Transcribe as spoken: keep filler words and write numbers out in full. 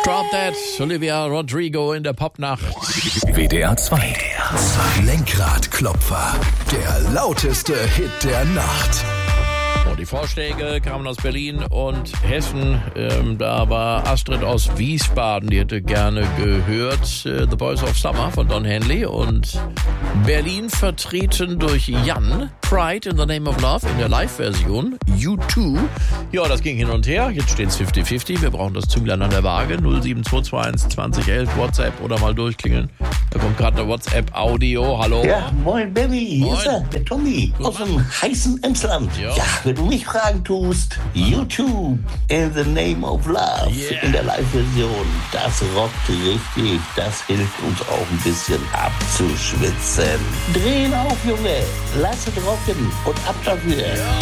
Drop That, Olivia Rodrigo in der Popnacht. W D R zwei. Lenkradklopfer. Der lauteste Hit der Nacht. Und die Vorschläge kamen aus Berlin und Hessen. Ähm, da war Astrid aus Wiesbaden, die hätte gerne gehört äh, The Boys of Summer von Don Henley. Und Berlin vertreten durch Jan, Pride in the Name of Love in der Live-Version, U zwei. Ja, das ging hin und her. Jetzt steht es fünfzig fünfzig. Wir brauchen das Zünglein an der Waage. null sieben zwei zwei eins zwanzig elf WhatsApp oder mal durchklingeln. Da kommt gerade eine WhatsApp-Audio. Hallo. Ja, moin Baby, hier Moin. ist er, der Tommy aus dem heißen Emsland. Ja. Ja, wenn du mich fragen tust, YouTube in the Name of Love Yeah. in der Live-Version, das rockt richtig, das hilft uns auch ein bisschen abzuschwitzen. Drehen auf, Junge, lass es rocken und ab dafür. Ja.